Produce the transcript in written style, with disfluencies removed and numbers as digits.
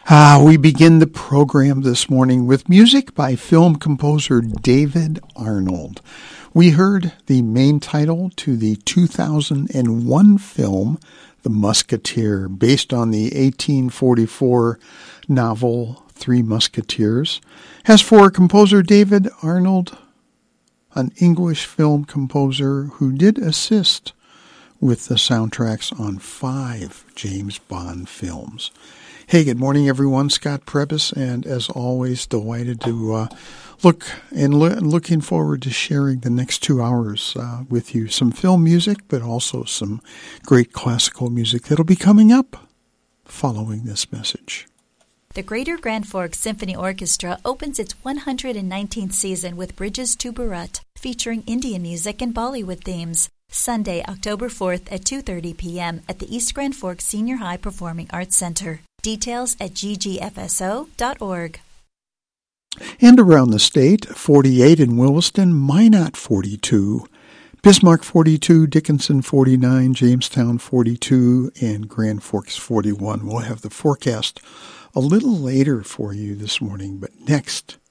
We begin the program this morning with music by film composer David Arnold. We heard the main title to the 2001 film, The Musketeer, based on the 1844 novel Three Musketeers. As for composer David Arnold, an English film composer who did assist with the soundtracks on 5 James Bond films. Hey, good morning, everyone. Scott Prebus, and as always, delighted to looking forward to sharing the next 2 hours with you. Some film music, but also some great classical music that'll be coming up following this message. The Greater Grand Forks Symphony Orchestra opens its 119th season with Bridges to Bharat, featuring Indian music and Bollywood themes. Sunday, October 4th at 2:30 p.m. at the East Grand Forks Senior High Performing Arts Center. Details at ggfso.org. And around the state, 48 in Williston, Minot 42, Bismarck 42, Dickinson 49, Jamestown 42, and Grand Forks 41. We'll have the forecast a little later for you this morning, but next,